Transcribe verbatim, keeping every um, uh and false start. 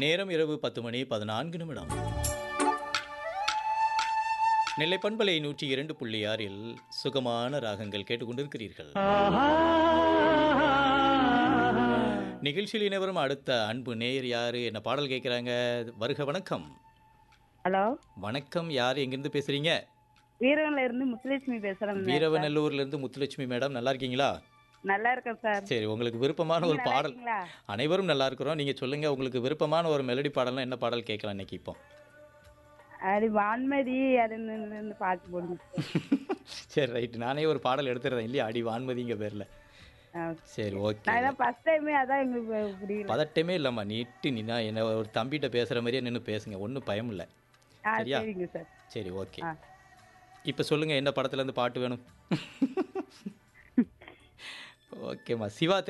நேரம் இரவு பத்து மணி பதினான்கு நிமிடம். நெல்லை பண்பலை நூற்றி இரண்டு புள்ளி ஆறில் சுகமான ராகங்கள் கேட்டுக்கொண்டிருக்கிறீர்கள். நிகழ்ச்சியில் இணைவரும் அடுத்த அன்பு நேயர் யாரு, என்ன பாடல் கேட்குறாங்க? வருக, வணக்கம். ஹலோ, வணக்கம். யார், எங்கிருந்து பேசுறீங்க? வீரவன்ல இருந்து முத்துலட்சுமி பேசுறேன். வீரவநல்லூர்ல இருந்து முத்துலட்சுமி மேடம், நல்லா இருக்கீங்களா? நல்லா இருக்கேன் சார். சரி, உங்களுக்கு விருப்பமான ஒரு நீங்க நல்லா பாடல். இருக்கீங்களா? அனைவரும் நல்லா இருக்கிறோம். நீங்க சொல்லுங்க, உங்களுக்கு விருப்பமான ஒரு மெலடி பாடல்னா என்ன பாடல் கேட்கலாம் இன்னைக்கு? இப்போ அது வான்மதி அதுன்னு இருந்து பாட்டு போடுங்க. சரி, ரைட். நானே ஒரு பாடல் எடுத்துறேன் இல்லையா, அடி வான்மதிங்க பேர்ல. ஆ, சரி, ஓகே. நான் தான் ஃபர்ஸ்ட் டைமே அதான் எங்களுக்கு புரியல. பதட்டமே இல்லம்மா, நீட்டு நின்னா என்ன ஒரு தம்பிகிட்ட பேசுற மாதிரியே நின்று பேசுங்க, ஒன்றும் பயம் இல்லை. ஆ, சரியா? சரிங்க சார். சரி, ஓகே. ஆ, இப்போ சொல்லுங்க, என்ன படத்துல இருந்து பாட்டு வேணும்? ஓகேம்மா, சிவா